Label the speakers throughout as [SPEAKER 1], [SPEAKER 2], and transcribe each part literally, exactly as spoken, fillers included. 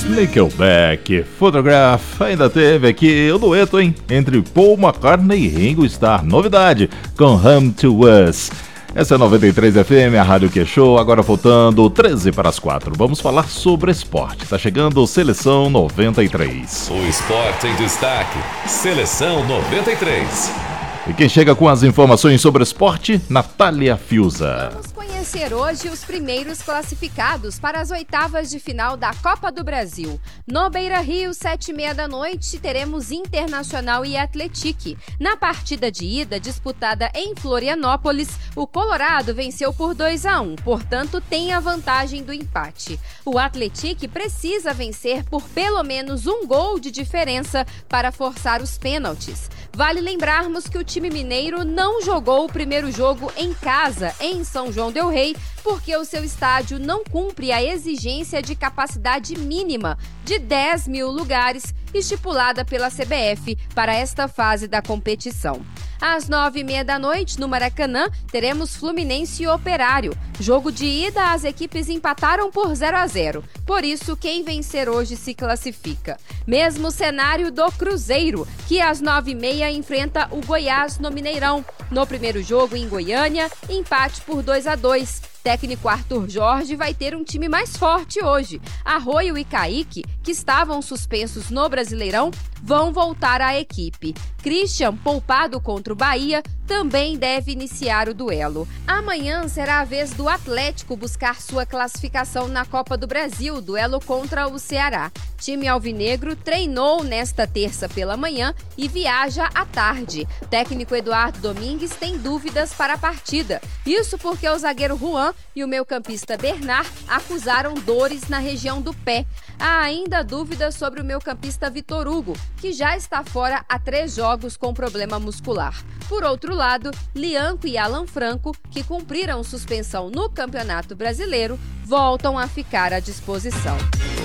[SPEAKER 1] Nickelback, Photograph. Ainda teve aqui o dueto, hein? Entre Paul McCartney e Ringo Starr. Novidade, com Home to Us. Essa é a noventa e três F M, a Rádio Que Show. Agora faltando treze para as quatro. Vamos falar sobre esporte. Tá chegando Seleção noventa e três.
[SPEAKER 2] O esporte em destaque. Seleção noventa e três.
[SPEAKER 1] E quem chega com as informações sobre esporte, Natália Fiuza.
[SPEAKER 3] Vamos conhecer hoje os primeiros classificados para as oitavas de final da Copa do Brasil. No Beira-Rio, sete e meia da noite, teremos Internacional e Atlético. Na partida de ida, disputada em Florianópolis, o Colorado venceu por dois a um, portanto tem a vantagem do empate. O Atlético precisa vencer por pelo menos um gol de diferença para forçar os pênaltis. Vale lembrarmos que o time mineiro não jogou o primeiro jogo em casa, em São João del Rei, porque o seu estádio não cumpre a exigência de capacidade mínima de dez mil lugares estipulada pela C B F para esta fase da competição. Às nove e meia da noite, no Maracanã, teremos Fluminense e Operário. Jogo de ida, as equipes empataram por zero a zero. Por isso, quem vencer hoje se classifica. Mesmo cenário do Cruzeiro, que às nove e meia enfrenta o Goiás no Mineirão. No primeiro jogo, em Goiânia, empate por dois a dois. Técnico Arthur Jorge vai ter um time mais forte hoje. Arroio e Kaique, que estavam suspensos no Brasileirão, vão voltar à equipe. Christian, poupado contra o Bahia, também deve iniciar o duelo. Amanhã será a vez do Atlético buscar sua classificação na Copa do Brasil, duelo contra o Ceará. Time alvinegro treinou nesta terça pela manhã e viaja à tarde. Técnico Eduardo Domingues tem dúvidas para a partida. Isso porque o zagueiro Juan e o meio-campista Bernard acusaram dores na região do pé. Há ainda dúvidas sobre o meio-campista Vitor Hugo, que já está fora há três jogos com problema muscular. Por outro lado, Lianco e Alan Franco, que cumpriram suspensão no Campeonato Brasileiro, voltam a ficar à disposição.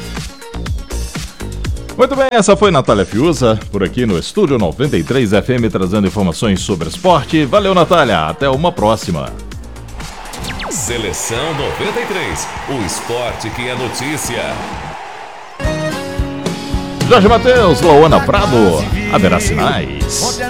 [SPEAKER 1] Muito bem, essa foi Natália Fiuza, por aqui no Estúdio noventa e três F M, trazendo informações sobre esporte. Valeu, Natália, até uma próxima.
[SPEAKER 2] Seleção noventa e três, o esporte que é notícia.
[SPEAKER 1] Jorge Mateus, Lauana Prado, haverá sinais.